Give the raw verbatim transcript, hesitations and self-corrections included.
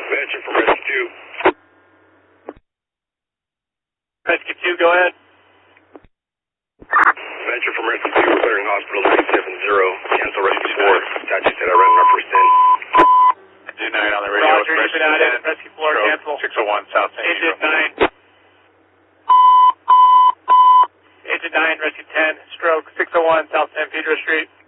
Venture from Rescue two. Rescue two, go ahead. Venture from Rescue two, we're clearing hospital nine seven zero. Cancel Rescue four. Tachi said I ran our first in. Engine nine on the radio. Roger, Rescue nine, Rescue four, cancel. six oh one South San Engine Pedro. nine. Engine nine, Rescue ten, stroke six oh one South San Pedro Street.